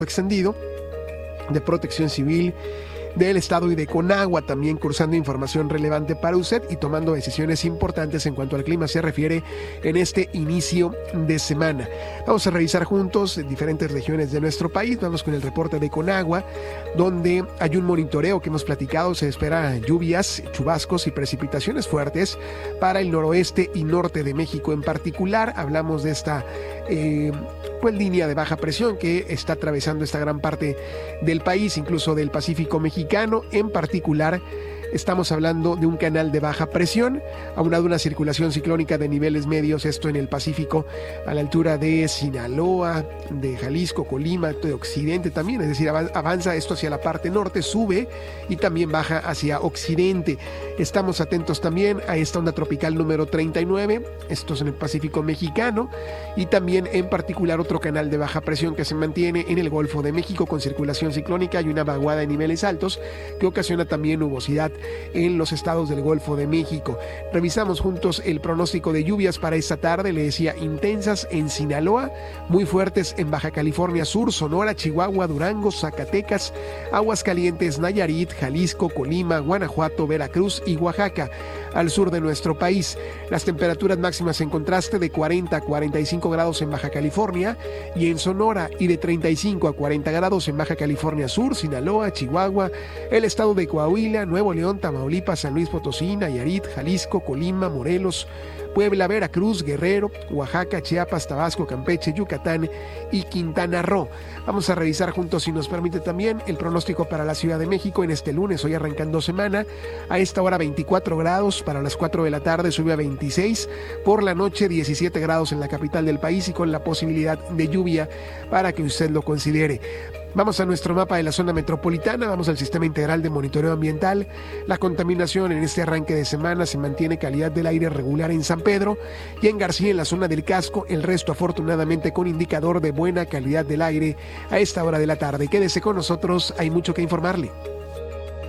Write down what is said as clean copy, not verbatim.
extendido de Protección Civil del Estado y de Conagua, también cursando información relevante para usted y tomando decisiones importantes en cuanto al clima se refiere en este inicio de semana. Vamos a revisar juntos diferentes regiones de nuestro país. Vamos con el reporte de Conagua, donde hay un monitoreo que hemos platicado. Se espera lluvias, chubascos y precipitaciones fuertes para el noroeste y norte de México. En particular, hablamos de esta línea de baja presión que está atravesando esta gran parte del país, incluso del Pacífico mexicano. En particular, estamos hablando de un canal de baja presión, aunado a una circulación ciclónica de niveles medios, esto en el Pacífico, a la altura de Sinaloa, de Jalisco, Colima, de Occidente también, es decir, avanza esto hacia la parte norte, sube y también baja hacia Occidente. Estamos atentos también a esta onda tropical número 39, esto es en el Pacífico mexicano, y también en particular otro canal de baja presión que se mantiene en el Golfo de México con circulación ciclónica y una vaguada de niveles altos que ocasiona también nubosidad en los estados del Golfo de México. Revisamos juntos el pronóstico de lluvias para esta tarde. Le decía, intensas en Sinaloa, muy fuertes en Baja California Sur, Sonora, Chihuahua, Durango, Zacatecas, Aguascalientes, Nayarit, Jalisco, Colima, Guanajuato, Veracruz y Oaxaca. Al sur de nuestro país, las temperaturas máximas en contraste de 40 a 45 grados en Baja California y en Sonora, y de 35 a 40 grados en Baja California Sur, Sinaloa, Chihuahua, el estado de Coahuila, Nuevo León, Tamaulipas, San Luis Potosí, Nayarit, Jalisco, Colima, Morelos, Puebla, Veracruz, Guerrero, Oaxaca, Chiapas, Tabasco, Campeche, Yucatán y Quintana Roo. Vamos a revisar juntos, si nos permite, también el pronóstico para la Ciudad de México en este lunes, hoy arrancando semana. A esta hora 24 grados, para las 4 de la tarde sube a 26, por la noche 17 grados en la capital del país y con la posibilidad de lluvia para que usted lo considere. Vamos a nuestro mapa de la zona metropolitana, vamos al sistema integral de monitoreo ambiental. La contaminación en este arranque de semana se mantiene, calidad del aire regular en San Pedro y en García, en la zona del casco, el resto afortunadamente con indicador de buena calidad del aire a esta hora de la tarde. Quédese con nosotros, hay mucho que informarle.